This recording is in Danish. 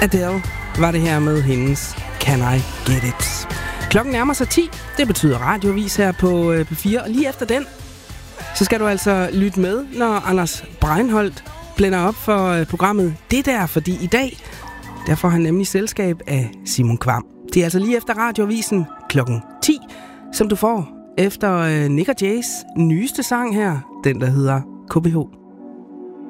Adele var det her med hendes Can I Get It. Klokken nærmer sig 10. Det betyder radiovis her på P4. Og lige efter den, så skal du altså lytte med, når Anders Breinholt blænder op for programmet Det Der. Fordi i dag, der får han nemlig selskab af Simon Kvam. Det er altså lige efter radiovisen klokken 10, som du får efter Nick og Jays nyeste sang her. Den, der hedder KBH.